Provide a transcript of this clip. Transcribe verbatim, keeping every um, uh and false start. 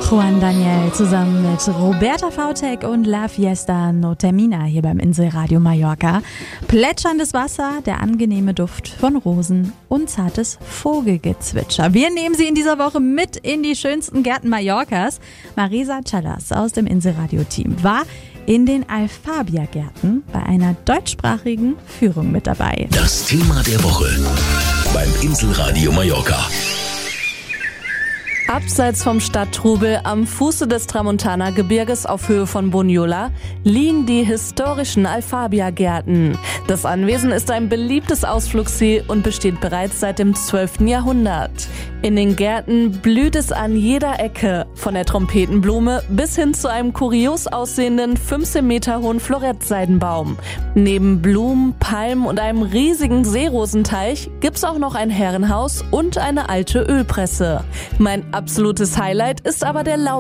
Juan Daniel zusammen mit Roberta Vautek und La Fiesta No Termina hier beim Inselradio Mallorca. Plätscherndes Wasser, der angenehme Duft von Rosen und zartes Vogelgezwitscher. Wir nehmen Sie in dieser Woche mit in die schönsten Gärten Mallorcas. Marisa Callas aus dem Inselradio-Team war in den Alfabia-Gärten bei einer deutschsprachigen Führung mit dabei. Das Thema der Woche beim Inselradio Mallorca. Abseits vom Stadttrubel am Fuße des Tramontana-Gebirges auf Höhe von Bunyola liegen die historischen Alfabia-Gärten. Das Anwesen ist ein beliebtes Ausflugsziel und besteht bereits seit dem zwölften Jahrhundert. In den Gärten blüht es an jeder Ecke, von der Trompetenblume bis hin zu einem kurios aussehenden fünfzehn Meter hohen Florettseidenbaum. Neben Blumen, Palmen und einem riesigen Seerosenteich gibt's auch noch ein Herrenhaus und eine alte Ölpresse. Mein absolutes Highlight ist aber der Laub